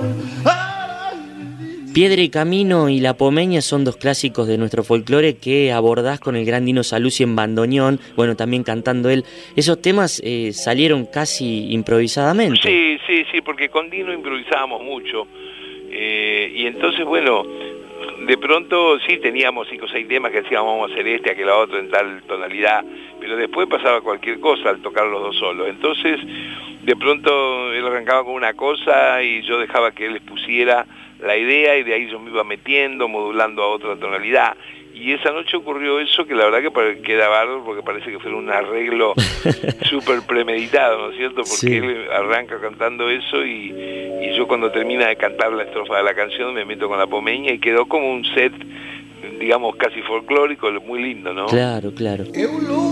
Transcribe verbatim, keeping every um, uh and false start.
Piedra y Camino y La Pomeña son dos clásicos de nuestro folclore que abordás con el gran Dino Saluzzi en bandoneón, bueno, también cantando él. Esos temas eh, salieron casi improvisadamente. Sí, sí, sí, porque con Dino improvisábamos mucho. Eh, y entonces, bueno, de pronto sí teníamos cinco o seis temas que decíamos vamos a hacer este, aquel otro en tal tonalidad, pero después pasaba cualquier cosa al tocar los dos solos. Entonces, de pronto él arrancaba con una cosa y yo dejaba que él les pusiera la idea y de ahí yo me iba metiendo, modulando a otra tonalidad. Y esa noche ocurrió eso que la verdad que queda bárbaro porque parece que fue un arreglo súper premeditado, ¿no es cierto? Porque sí. Él arranca cantando eso y, y yo cuando termina de cantar la estrofa de la canción me meto con La Pomeña y quedó como un set, digamos, casi folclórico, muy lindo, ¿no? Claro, claro.